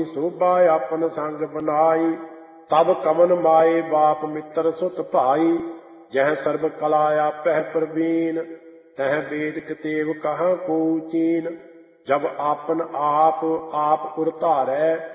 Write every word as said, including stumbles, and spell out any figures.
ਆਪनी शोभा आपन संग बनाई। तब कमन माए बाप मित्र सुत भाई, जह सर्व कला आपह प्रवीण। तह वेद कतेव कहाँ को चीन, जब आपन आप आप उर धारै।